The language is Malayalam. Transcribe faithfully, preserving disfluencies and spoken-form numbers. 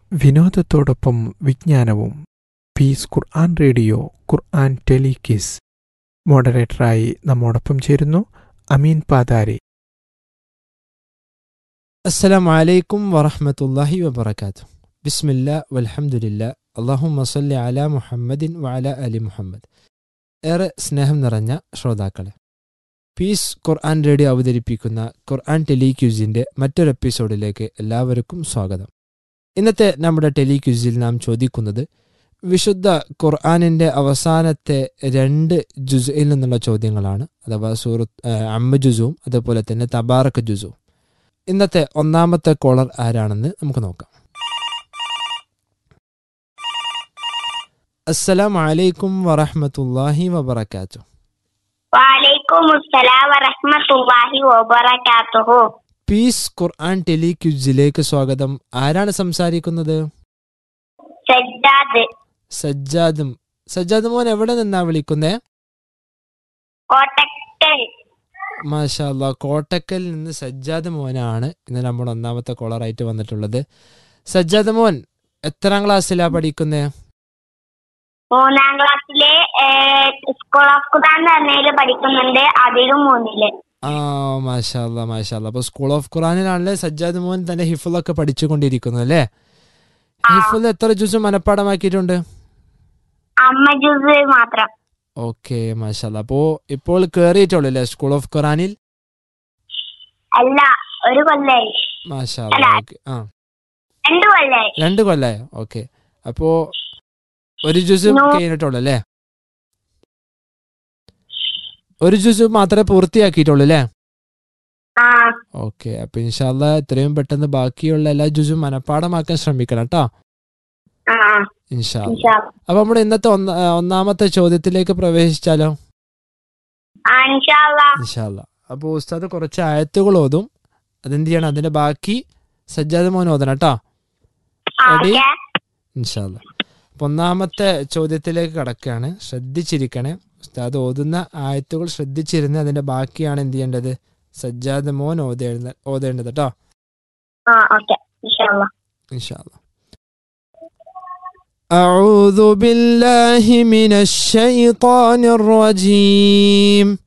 വിനോദത്തോടൊപ്പം വിജ്ഞാനവും. പീസ് ഖുർആൻ റേഡിയോ ഖുർആൻ ടെലികിസ്. മോഡറേറ്ററായി നമ്മോടൊപ്പം ചേരുന്നു അമീൻ പാതാരി. അസ്സലാമു അലൈക്കും വറഹ്മത്തുള്ളാഹി വബറകാതുഹു. ബിസ്മില്ലാ വൽഹംദുലില്ലാ അല്ലാഹുമ്മ സ്വല്ലി അലാ മുഹമ്മദിൻ വഅലാ അലി മുഹമ്മദ്. ഏറെ സ്നേഹം നിറഞ്ഞ ശ്രോതാക്കളെ, പീസ് ഖുർആൻ റേഡിയോ അവതരിപ്പിക്കുന്ന ഖുർആൻ ടെലിക്യൂസിൻ്റെ മറ്റൊരു എപ്പിസോഡിലേക്ക് എല്ലാവർക്കും സ്വാഗതം. ഇന്നത്തെ നമ്മുടെ ടെലിക്യൂസിൽ നാം ചോദിക്കുന്നത് വിശുദ്ധ ഖുർആനിൻ്റെ അവസാനത്തെ രണ്ട് ജുസ്ഇൽ നിന്നുള്ള ചോദ്യങ്ങളാണ്, അഥവാ സൂറത്ത് അമ്മ ജുസുവും അതുപോലെ തന്നെ തബാറക ജുസുവും. ഇന്നത്തെ ഒന്നാമത്തെ കോളർ ആരാണെന്ന് നമുക്ക് നോക്കാം. അസ്സലാമു അലൈക്കും വറഹ്മത്തുള്ളാഹി വബറകാതുഹു. വഅലൈക്കും അസ്സലാം വറഹ്മത്തുള്ളാഹി വബറകാതുഹു. പീസ് ഖുർആൻ ടെലിക്യൂസിലേക്ക് സ്വാഗതം. ആരാണ് സംസാരിക്കുന്നത്? സജ്ജാദ്. സജ്ജാദും. സജ്ജാദ് മോൻ എവിടെ നിന്നാ വിളിക്കുന്നേ? കോട്ടക്കൽ. മാഷാ അല്ലാ, കോട്ടക്കലിൽ നിന്ന് സജ്ജാദ് മോനാണ് ഇന്ന് നമ്മുടെ ഒന്നാമത്തെ കോളറായിട്ട് വന്നിട്ടുള്ളത്. സജ്ജാദ് മോൻ എത്രാം ക്ലാസ്സിലാ പഠിക്കുന്നേ? മൂന്നാം ക്ലാസ്സിലെ സ്കൂൾ ഓഫ് ഖുർആൻ എന്നതിൽ പഠിക്കുന്നുണ്ട്, അതിലും മൂന്നില്. ആ മാഷാ അല്ലാ മാഷാ അല്ലാ. അപ്പൊ സ്കൂൾ ഓഫ് ഖുർആനിലാണല്ലേ സജ്ജാദ് മോൻ തന്റെ ഹിഫ്ളൊക്കെ പഠിച്ചുകൊണ്ടിരിക്കുന്നത് അല്ലേ? ഹിഫ്ൾ എത്ര ജുസ് മനപ്പാടമാക്കിയിട്ടുണ്ട്? അമ്മ ജുസ് മാത്രം. ഓക്കെ മാഷാ അല്ലാ. അപ്പോ ഇപ്പോൾ കേറിയിട്ടുള്ളൂ അല്ലേ സ്കൂൾ ഓഫ് ഖുർആനിൽ? അല്ല, ഒരു കൊല്ലായി. മാഷാ അല്ലാ. ഓക്കെ. ആ രണ്ടു കൊല്ലായി. രണ്ട് കൊല്ലായോ? ഓക്കെ. അപ്പോ ഒരു ജ്യൂസ് കഴിഞ്ഞിട്ടുള്ളൂ അല്ലേ? ഒരു ജ്യൂസ് മാത്രമേ പൂർത്തിയാക്കിയിട്ടുള്ളൂ അല്ലേ? ഓക്കെ. അപ്പൊ ഇൻഷാ അല്ലാ എത്രയും പെട്ടെന്ന് ബാക്കിയുള്ള എല്ലാ ജ്യൂസും മനപ്പാടമാക്കാൻ ശ്രമിക്കണം കേട്ടോ. ഇൻഷാ അല്ലാ. അപ്പൊ നമ്മുടെ ഇന്നത്തെ ഒന്നാമത്തെ ചോദ്യത്തിലേക്ക് പ്രവേശിച്ചാലോ? ഇൻഷാ അല്ലാ. അപ്പൊ ഉസ്താദ് കുറച്ച് ആയത്തുകൾ ഓതും, അതെന്ത് ചെയ്യണം, അതിന്റെ ബാക്കി സജ്ജാദ് മോൻ ഓതണം കേട്ടോ. റെഡി? ഇൻഷാ അല്ലാ. അപ്പൊ ഒന്നാമത്തെ ചോദ്യത്തിലേക്ക് കടക്കുകയാണ്, ശ്രദ്ധിച്ചിരിക്കണേ. ഉസ്താദ് ഓതുന്ന ആയത്തുകൾ ശ്രദ്ധിച്ചിരുന്ന് അതിന്റെ ബാക്കിയാണ് എന്ത് ചെയ്യേണ്ടത്, സജ്ജാദ് മോൻ ഓതേണ്ട ഓതേണ്ടത് കേട്ടോ. ഇൻഷാ അല്ലാ. أعوذ بالله من الشيطان الرجيم